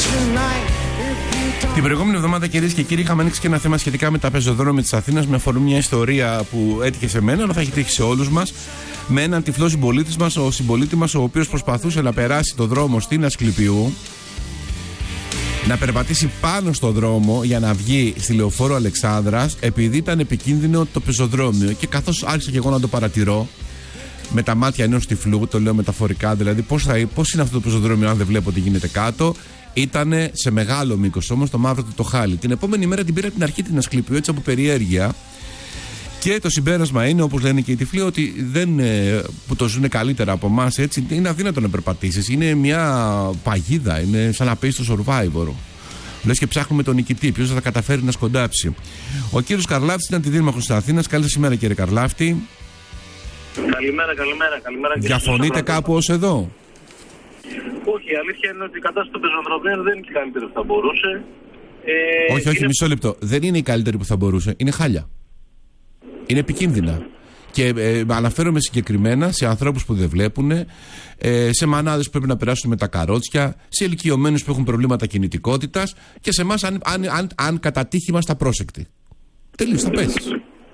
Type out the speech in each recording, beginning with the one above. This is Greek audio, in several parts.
Την προηγούμενη εβδομάδα, κυρίες και κύριοι, είχαμε ανοίξει και ένα θέμα σχετικά με τα πεζοδρόμια της Αθήνας, με αφορμή μια ιστορία που έτυχε σε μένα, αλλά θα έχει τύχει σε όλους μας. Με έναν τυφλό συμπολίτη μας, ο οποίος προσπαθούσε να περάσει το δρόμο στην Ασκληπιού, να περπατήσει πάνω στο δρόμο για να βγει στη Λεωφόρο Αλεξάνδρας, επειδή ήταν επικίνδυνο το πεζοδρόμιο. Και καθώς άρχισα και εγώ να το παρατηρώ με τα μάτια ενός τυφλού, το λέω μεταφορικά, δηλαδή πώς είναι αυτό το πεζοδρόμιο αν δεν βλέπω τι γίνεται κάτω. Ήτανε σε μεγάλο μήκος όμως, το μαύρο του το χάλι. Την επόμενη μέρα την πήρα από την αρχή την Ασκληπιού, έτσι από περιέργεια. Και το συμπέρασμα είναι, όπως λένε και οι τυφλοί, ότι που το ζουν καλύτερα από εμάς, έτσι, είναι αδύνατο να περπατήσεις. Είναι μια παγίδα, είναι σαν να παίζει στο Survivor. Λες και ψάχνουμε τον νικητή, ποιος θα τα καταφέρει να σκοντάψει. Ο κύριος Καρλάφτης ήταν αντιδήμαρχος της Αθήνας. Καλή σας ημέρα, κύριε Καρλάφτη. Καλημέρα. Διαφωνείτε κάπου ως εδώ? Όχι, η αλήθεια είναι ότι η κατάσταση των πεζοδρομίων δεν είναι η καλύτερη που θα μπορούσε. Όχι, μισό λεπτό. Δεν είναι η καλύτερη που θα μπορούσε. Είναι χάλια. Είναι επικίνδυνα. Και αναφέρομαι συγκεκριμένα σε ανθρώπους που δεν βλέπουν, σε μανάδες που πρέπει να περάσουν με τα καρότσια, σε ηλικιωμένους που έχουν προβλήματα κινητικότητας και σε εμάς, αν κατά τύχη είμαστε απρόσεκτοι. Τελείως, θα πέσεις.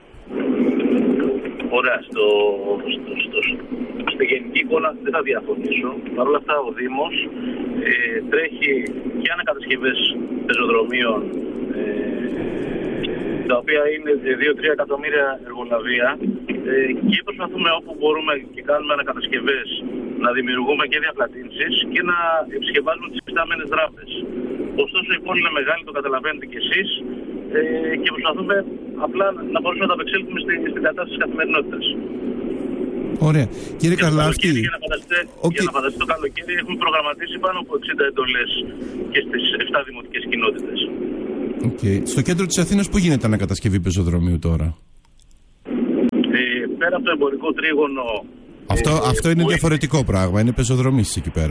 Ωραία, στη γενική εικόνα δεν θα διαφωνήσω. Παρ' όλα αυτά ο Δήμος τρέχει και ανακατασκευές πεζοδρομίων, τα οποία είναι 2-3 εκατομμύρια εργολαβία, και προσπαθούμε όπου μπορούμε και κάνουμε ανακατασκευές να δημιουργούμε και διαπλατήνσεις και να επισκευάζουμε τις υφιστάμενες δράπες. Ωστόσο η πόλη είναι μεγάλη, το καταλαβαίνετε κι εσείς, και προσπαθούμε απλά να μπορούμε να τα απεξέλθουμε στην κατάσταση της καθημερινότητας. Ωραία. Κύριε Καρλάφτη, για να φανταστείτε το καλοκαίρι έχουμε προγραμματίσει πάνω από 60 εντολές και στις 7 δημοτικές κοινότητες. Στο κέντρο της Αθήνας πού γίνεται ανακατασκευή πεζοδρομίου τώρα? Πέρα από το εμπορικό τρίγωνο. Αυτό είναι διαφορετικό πράγμα. Είναι πεζοδρομήσεις εκεί πέρα.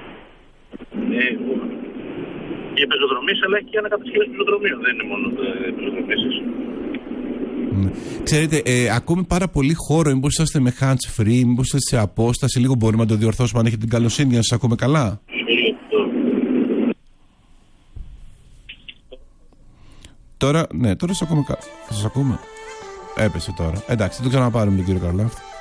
Και πεζοδρομήσεις, αλλά και ανακατασκευές πεζοδρομίων. Δεν είναι μόνο πεζοδρομήσεις. Ξέρετε, ακούμε πάρα πολύ χώρο. Μήπως είσαστε με hands free, μήπως είστε σε απόσταση? Λίγο μπορούμε να το διορθώσουμε, αν έχετε την καλοσύνη, να σας ακούμε καλά. Τώρα σας ακούμε καλά. Σας ακούμε. Έπεσε τώρα. Εντάξει, το ξαναπάρουμε τον κύριο Καρλάφτη.